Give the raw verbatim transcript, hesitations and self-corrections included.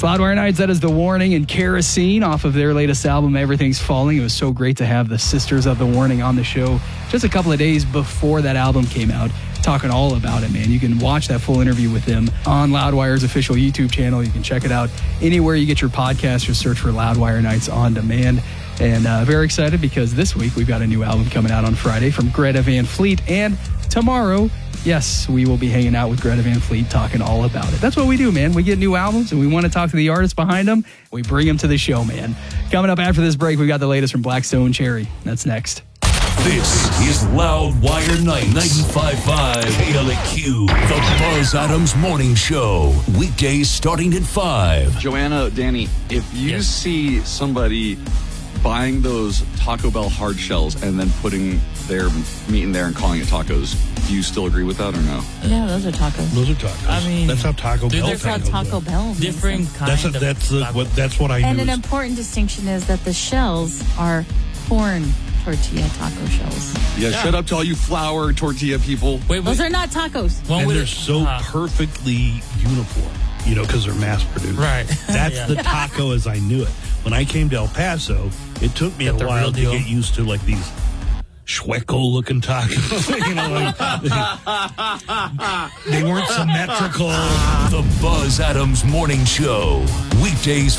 It's Loudwire Nights. That is The Warning and Kerosene off of their latest album, Everything's Falling. It was so great to have the Sisters of The Warning on the show just a couple of days before that album came out, talking all about it, man. You can watch that full interview with them on Loudwire's official YouTube channel. You can check it out anywhere you get your podcast. Just search for Loudwire Nights on demand. And uh, very excited because this week we've got a new album coming out on Friday from Greta Van Fleet. And tomorrow, yes, we will be hanging out with Greta Van Fleet talking all about it. That's what we do, man. We get new albums and we want to talk to the artists behind them. We bring them to the show, man. Coming up after this break, we got the latest from Black Stone Cherry. That's next. This is Loudwire Nights, ninety-five point five K L A Q, the Buzz Adams Morning Show. Weekdays starting at five. Joanna, Danny, if you Yes. see somebody buying those Taco Bell hard shells and then putting their meat in there and calling it tacos, do you still agree with that or no? Yeah, those are tacos. Those are tacos. I mean, that's how Taco dude, Bell. that's That's how Taco Bell. Different makes them. kind That's a, of that's the, taco. what that's what I And knew. an is- important distinction is that the shells are corn tortilla taco shells. Yeah, Yeah. shut up to all you flour tortilla people. Wait, wait. Those are not tacos. One and with- they're so uh, perfectly uniform, you know, because they're mass produced. Right. That's Yeah. the taco as I knew it. When I came to El Paso, it took me Got a the while real to deal. get used to like these Schweckel looking tacos. you know, like, they, they weren't symmetrical. The Buzz Adams Morning Show. Weekdays